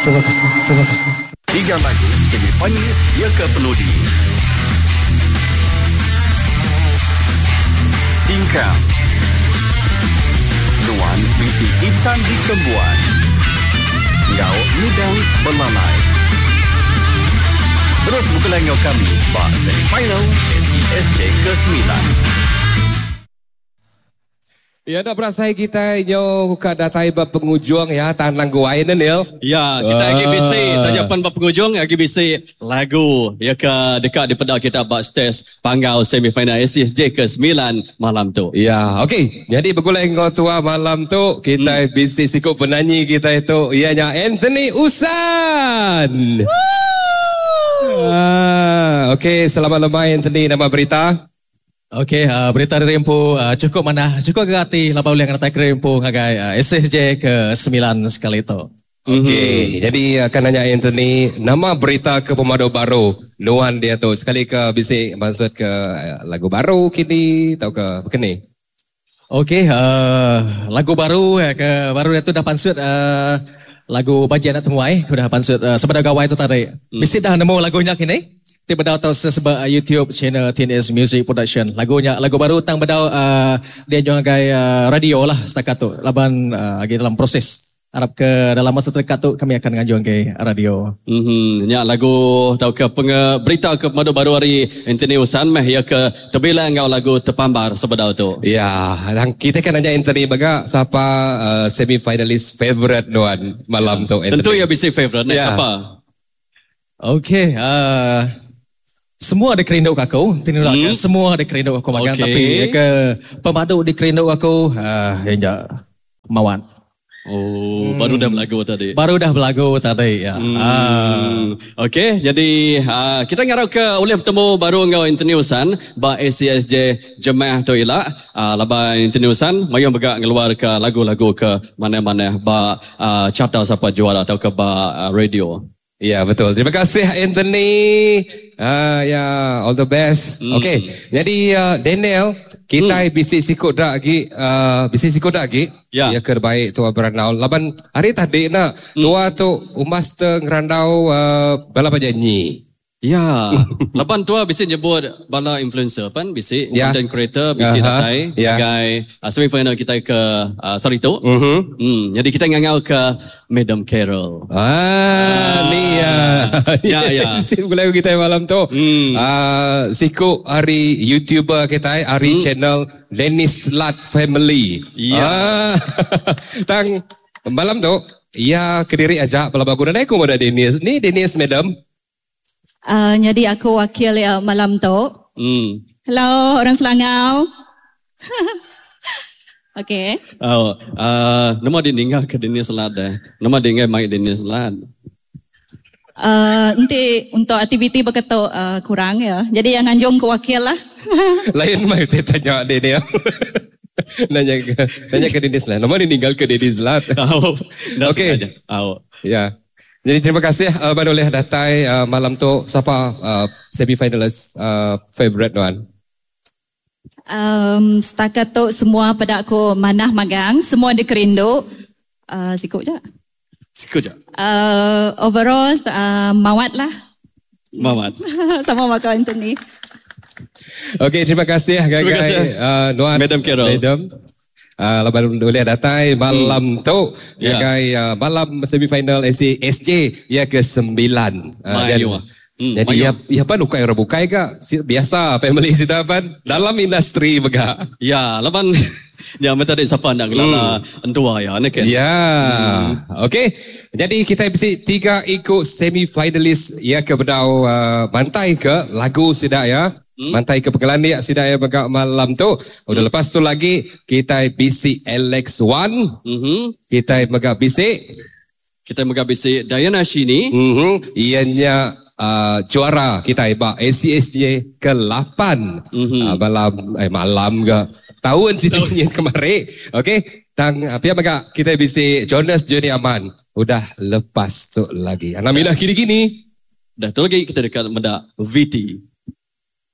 Terima kasih. 3 lagu semifinalis dia ke penudi. Singkang. Nuan misi hitam di kembuan. Ngau mudang belalai. Terus buka ngau kami bak semifinal SESJ ke-9. Ya, nak berasai kita yo ka datai bab penghujung ya tanang guai Nil. Ya, kita lagi bisi tajapan bab penghujung lagi bisi lagu ya ke dekat di pedak kita bak stage panggau semifinal SESJ ke-9 malam tu. Ya, okey. Jadi bergulai ngau tua malam tu kita bisi sikut penyanyi kita itu ianya Anthony Usan. Okey, selamat lemai Anthony, nama berita. Okey, berita dari Rempo cukup agak laba boleh ngatai ke Rempo ngagai SSJ ke-9 sekali itu. Okey, jadi akan nanya Anthony, nama berita ke pemadu baru nuan dia tu sekali ke bisik maksud ke lagu baru kini atau ke begini? Okey, lagu baru baru dia tu dah pansut lagu Baji Anak Temuai, dah pansut sepada gawai tu tadi. Bisik dah nemu lagunya kini? Tiba dah tahu sebab YouTube channel TNS Music Production. Lagu baru tang bedau dia juga gay radio lah setakat tu. Laban lagi dalam proses. Harap ke dalam masa terdekat tu kami akan ngajuang ke radio. Ya lagu tahu ke berita ke madu baru hari Anthony Usan meh ya ke terbilang ngau lagu terpambar sebedau tu. Ya, dan kita kan nanya Anthony baga siapa semi-finalis favorite nuan malam tu Anthony. Tentu ya bisi favorite ya. Siapa? Okey, semua ada kerinduk aku, semua ada kerinduk aku makan, tapi ke pemadu di kerinduk aku, ya Mawat. Baru dah berlagu tadi. Ya. Okey, jadi kita ngarau ke oleh bertemu baru ngau Anthony Usan ba SESJ Jemaah tu ilak laba Anthony Usan mayung begak ngeluar ke lagu-lagu ke mana-mana ba carta siapa juara atau ke ba radio. Ya, betul. Terima kasih Anthony. Ya, all the best. Okey. Jadi Daniel, kita bisik sikut dak lagi. Ya kerbaik tua beranau. Laban hari tadi nak tua tu umas te ngerandau bala penyanyi. Ya, lapan tua bisa nyebut bala influencer pan, bisa content creator, bisa datai sebagai semifinal kita ke Sarito. Jadi kita ngangau ke Madam Carol. Ni ya. Sim lagu kita malam tu. Siku hari YouTuber kita, hari channel Dennis Lat Family. Tang malam tu, ia kediri aja pelabagu dan aku ada Dennis. Ni Dennis Madam. Jadi aku wakil malam tu. Hello orang Selangau. Okey. Nama dia ninggal ke Dennis Lat dah. Nama dia ngai mai Dennis Lat. Nanti untuk aktiviti berketuk kurang ya. Jadi yang anjung ke wakil lah. Lain mai tanya dia. Nanya ke Dennis Lat. Nama dia ninggal ke Dennis Lat. Okey. Ya. Jadi terima kasih Abang oleh datai malam tu siapa semi-finalis favorite tuan. Setakat tu semua pada aku manah magang, semua di Kerindu. Sikut je. Overall Mawat lah. Mawat. Sama makan Anthony. Okey, terima kasih guys. Nuan Madam Carol. Laban boleh datai malam tu malam semifinal SJ ya ke-9. Jadi ya pan ukai orang bukai ga biasa family sidapan dalam industri bega. Ya, laban ya meta dak siapa nak gelala entua ya nak kan. Ya. Okey. Jadi kita bisi 3 ikut semifinalis ya ke bedau bantai ke lagu sidak ya. Mantai ke Pegelani sida ya bagak malam tu. Udah lepas tu lagi kita bisi Alex One. Kita megak bisi Diana Shini. Ianya juara kita ba ACSJ ke-8. Malam ke tahun situ kemarin. Okey. Tang apa megak kita bisi Jonas Joni Aman. Udah lepas tu lagi. Anamina kini-kini. Dah tu lagi kita dekat mendak VT.